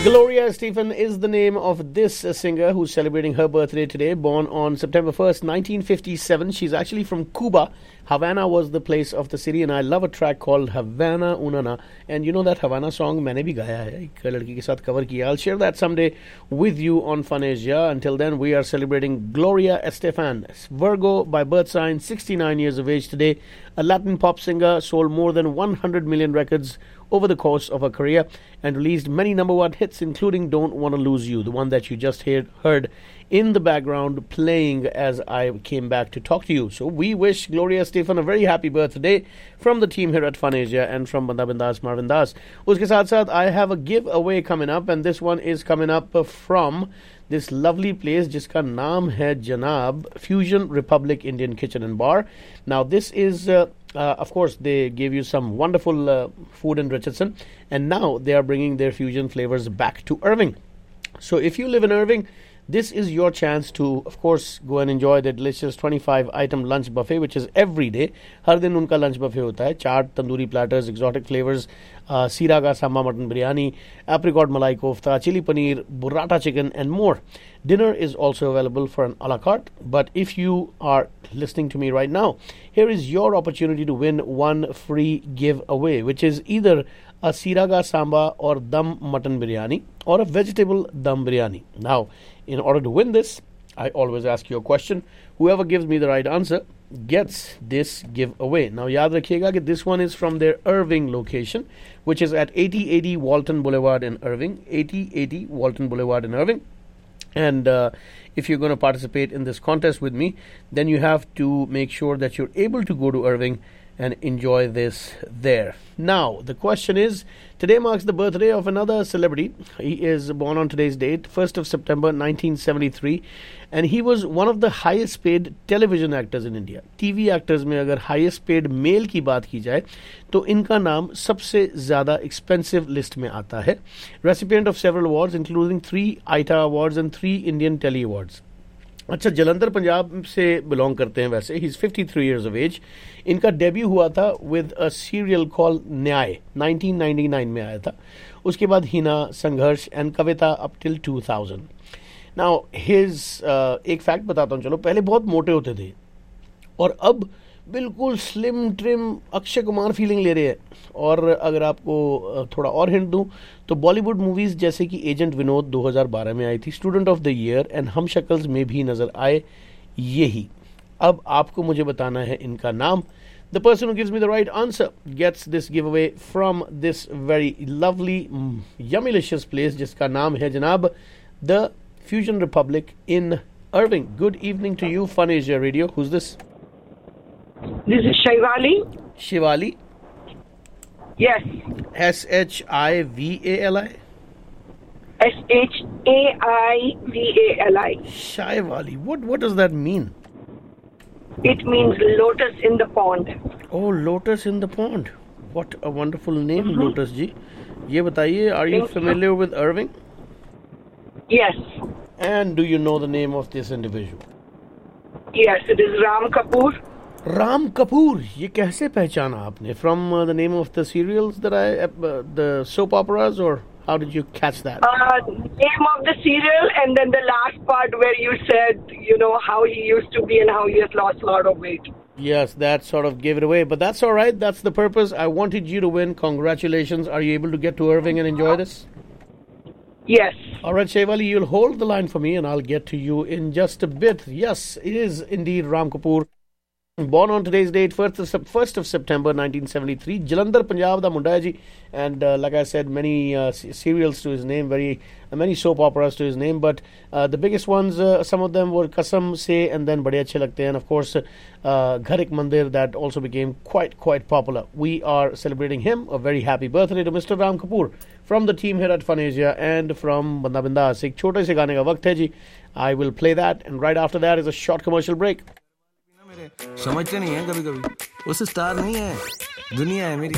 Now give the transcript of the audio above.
Gloria Estefan is the name of this singer who's celebrating her birthday today. Born on September 1st, 1957. She's actually from Cuba. Havana was the place of the city, and I love a track called Havana Unana. And you know that Havana song मैंने भी गाया है, एक लड़की के साथ cover किया. I'll share that someday with you on Fun Asia. Until then, we are celebrating Gloria Estefan, Virgo by birth sign, 69 years of age today. A Latin pop singer, sold more than 100 million records over the course of her career and released many number one hits, including Don't Wanna Lose You, the one that you just heard in the background playing as I came back to talk to you. So we wish Gloria Estefan a very happy birthday from the team here at Fun Asia and from Banda Bindas Marvin Das. Uske saath saath, I have a giveaway coming up, and this one is coming up from this lovely place जिसका नाम है जनाब Fusion Republic Indian Kitchen and Bar. Now this is of course they gave you some wonderful food in Richardson, and now they are bringing their fusion flavors back to Irving. So if you live in Irving, this is your chance to, of course, go and enjoy the delicious 25-item lunch buffet, which is every day. हर दिन उनका lunch buffet होता है. Chaat, tandoori platters, exotic flavors, सीरा का samba mutton biryani, apricot malai kofta, chili paneer, burrata chicken, and more. Dinner is also available for an a la carte. But if you are listening to me right now, here is your opportunity to win one free giveaway, which is either a siraga samba or dum mutton biryani or a vegetable dum biryani. Now, in order to win this, I always ask you a question. Whoever gives me the right answer gets this giveaway. Now, yaad rakhiyega that this one is from their Irving location, which is at 8080 Walton Boulevard in Irving. 8080 Walton Boulevard in Irving. And if you're going to participate in this contest with me, then you have to make sure that you're able to go to Irving and enjoy this there. Now, the question is, today marks the birthday of another celebrity. He is born on today's date, 1st of September 1973, and he was one of the highest paid television actors in India. TV actors में अगर highest paid male की बात की जाए तो इनका नाम सबसे ज़्यादा expensive list में आता है. Recipient of several awards, including 3 ITA awards and 3 Indian Telly Awards. अच्छा, जलंधर पंजाब से बिलोंग करते हैं वैसे. He is 53 years of age. इनका डेब्यू हुआ था विद अ सीरियल कॉल न्याय, 1999 में आया था. उसके बाद हिना, संघर्ष and Kavita up till 2000. Now his एक फैक्ट बताता हूँ. चलो, पहले बहुत मोटे होते थे और अब बिल्कुल slim trim Akshay Kumar feeling ले रहे हैं. और अगर आपको थोड़ा और हिंट दूं तो बॉलीवुड मूवीज़ जैसे कि एजेंट विनोद 2012 में आई थी, student of the year and हम शक्ल्स में भी नज़र आए यही. अब आपको मुझे बताना है इनका नाम. The person who gives me the right answer gets this giveaway from this very lovely, yummylicious place जिसका नाम है जनाब The Fusion Republic in Irving. Good evening to you, Fun Asia Radio. Who's this? This is Shivali. Shivali? Yes. Shivali? Shaivalli. Shivali. What does that mean? It means lotus in the pond. Oh, lotus in the pond. What a wonderful name, Lotus ji. ये बताइए, are you familiar with Irving? Yes. And do you know the name of this individual? Yes, it is Ram Kapoor. Ram Kapoor. ये कैसे पहचाना आपने? From the name of the serials that the soap operas, or how did you catch that? Name of the serial, and then the last part where you said, how he used to be and how he has lost a lot of weight. Yes, that sort of gave it away, but that's all right. That's the purpose. I wanted you to win. Congratulations. Are you able to get to Irving and enjoy this? Yes. All right, Shevali, you'll hold the line for me and I'll get to you in just a bit. Yes, it is indeed Ram Kapoor. Born on today's date, 1st of September 1973, Jalandhar, Punjab da munda hai ji. And like I said, many serials to his name, many soap operas to his name. But the biggest ones, some of them were Kasam Se and then Bade Achhe Lagte. And of course, Ghar Ek Mandir, that also became quite popular. We are celebrating him. A very happy birthday to Mr. Ram Kapoor from the team here at Fun Asia and from Banda Bindas. Ek chote se gaane ka waqt hai ji. I will play that, and right after that is a short commercial break. समझते नहीं है कभी कभी. उस star नहीं है, दुनिया है मेरी.